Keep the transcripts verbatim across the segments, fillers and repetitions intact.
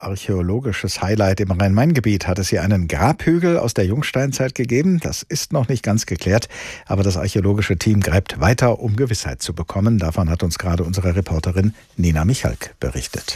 archäologisches Highlight im Rhein-Main-Gebiet. Hat es hier einen Grabhügel aus der Jungsteinzeit gegeben? Das ist noch nicht ganz geklärt, aber das archäologische Team gräbt weiter, um Gewissheit zu bekommen. Davon hat uns gerade unsere Reporterin Nina Michalk berichtet.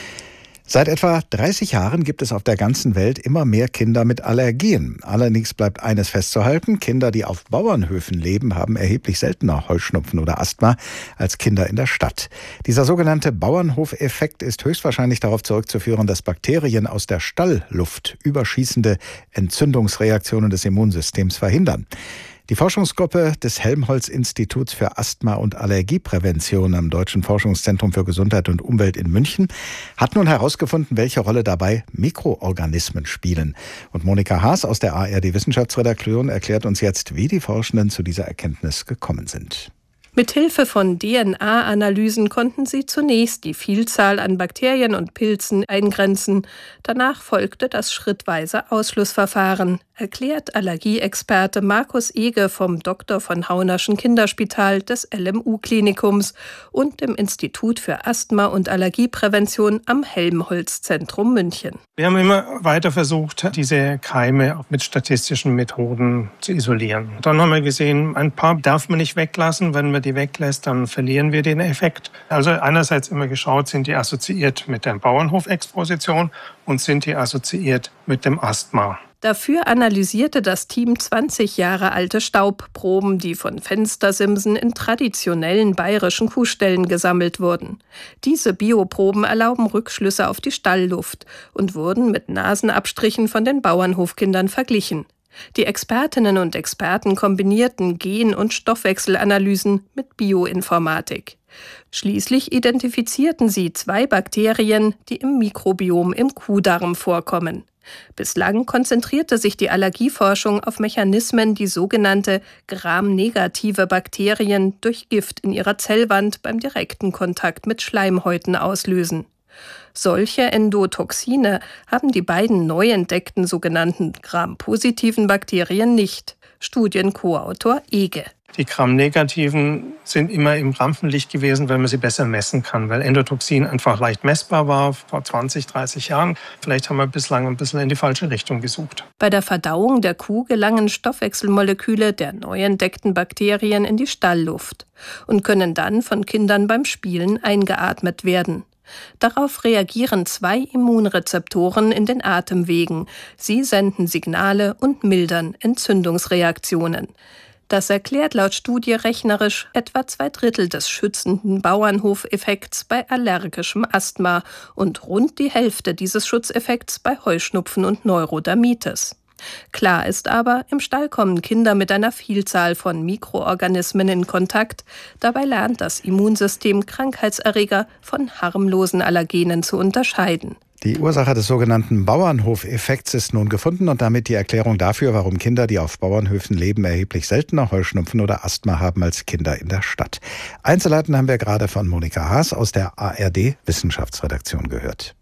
Seit etwa dreißig Jahren gibt es auf der ganzen Welt immer mehr Kinder mit Allergien. Allerdings bleibt eines festzuhalten: Kinder, die auf Bauernhöfen leben, haben erheblich seltener Heuschnupfen oder Asthma als Kinder in der Stadt. Dieser sogenannte Bauernhofeffekt ist höchstwahrscheinlich darauf zurückzuführen, dass Bakterien aus der Stallluft überschießende Entzündungsreaktionen des Immunsystems verhindern. Die Forschungsgruppe des Helmholtz-Instituts für Asthma- und Allergieprävention am Deutschen Forschungszentrum für Gesundheit und Umwelt in München hat nun herausgefunden, welche Rolle dabei Mikroorganismen spielen. Und Monika Haas aus der A R D-Wissenschaftsredaktion erklärt uns jetzt, wie die Forschenden zu dieser Erkenntnis gekommen sind. Mithilfe von D N A-Analysen konnten sie zunächst die Vielzahl an Bakterien und Pilzen eingrenzen. Danach folgte das schrittweise Ausschlussverfahren, erklärt Allergieexperte Markus Ege vom Doktor von Haunerschen Kinderspital des L M U-Klinikums und dem Institut für Asthma- und Allergieprävention am Helmholtz-Zentrum München. Wir haben immer weiter versucht, diese Keime mit statistischen Methoden zu isolieren. Dann haben wir gesehen, ein paar darf man nicht weglassen. Wenn man die weglässt, dann verlieren wir den Effekt. Also einerseits immer geschaut, sind die assoziiert mit der Bauernhofexposition und sind die assoziiert mit dem Asthma. Dafür analysierte das Team zwanzig Jahre alte Staubproben, die von Fenstersimsen in traditionellen bayerischen Kuhställen gesammelt wurden. Diese Bioproben erlauben Rückschlüsse auf die Stallluft und wurden mit Nasenabstrichen von den Bauernhofkindern verglichen. Die Expertinnen und Experten kombinierten Gen- und Stoffwechselanalysen mit Bioinformatik. Schließlich identifizierten sie zwei Bakterien, die im Mikrobiom im Kuhdarm vorkommen. Bislang konzentrierte sich die Allergieforschung auf Mechanismen, die sogenannte gramnegative Bakterien durch Gift in ihrer Zellwand beim direkten Kontakt mit Schleimhäuten auslösen. Solche Endotoxine haben die beiden neu entdeckten sogenannten Gram-positiven Bakterien nicht. Studien-Koautor Ege. Die Gram-negativen sind immer im Rampenlicht gewesen, weil man sie besser messen kann, weil Endotoxin einfach leicht messbar war vor zwanzig, dreißig Jahren. Vielleicht haben wir bislang ein bisschen in die falsche Richtung gesucht. Bei der Verdauung der Kuh gelangen Stoffwechselmoleküle der neu entdeckten Bakterien in die Stallluft und können dann von Kindern beim Spielen eingeatmet werden. Darauf reagieren zwei Immunrezeptoren in den Atemwegen. Sie senden Signale und mildern Entzündungsreaktionen. Das erklärt laut Studie rechnerisch etwa zwei Drittel des schützenden Bauernhofeffekts bei allergischem Asthma und rund die Hälfte dieses Schutzeffekts bei Heuschnupfen und Neurodermitis. Klar ist aber, im Stall kommen Kinder mit einer Vielzahl von Mikroorganismen in Kontakt. Dabei lernt das Immunsystem Krankheitserreger von harmlosen Allergenen zu unterscheiden. Die Ursache des sogenannten Bauernhofeffekts ist nun gefunden und damit die Erklärung dafür, warum Kinder, die auf Bauernhöfen leben, erheblich seltener Heuschnupfen oder Asthma haben als Kinder in der Stadt. Einzelheiten haben wir gerade von Monika Haas aus der A R D-Wissenschaftsredaktion gehört.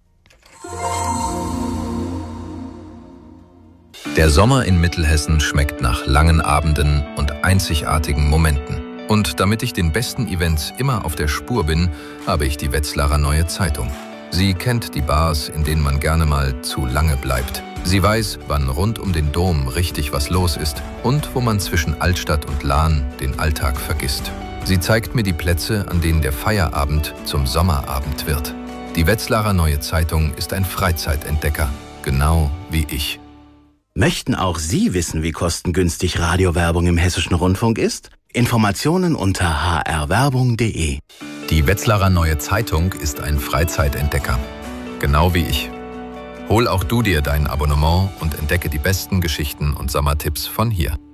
Der Sommer in Mittelhessen schmeckt nach langen Abenden und einzigartigen Momenten. Und damit ich den besten Events immer auf der Spur bin, habe ich die Wetzlarer Neue Zeitung. Sie kennt die Bars, in denen man gerne mal zu lange bleibt. Sie weiß, wann rund um den Dom richtig was los ist und wo man zwischen Altstadt und Lahn den Alltag vergisst. Sie zeigt mir die Plätze, an denen der Feierabend zum Sommerabend wird. Die Wetzlarer Neue Zeitung ist ein Freizeitentdecker, genau wie ich. Möchten auch Sie wissen, wie kostengünstig Radiowerbung im Hessischen Rundfunk ist? Informationen unter h r werbung punkt d e. Die Wetzlarer Neue Zeitung ist ein Freizeitentdecker, genau wie ich. Hol auch du dir dein Abonnement und entdecke die besten Geschichten und Sommertipps von hier.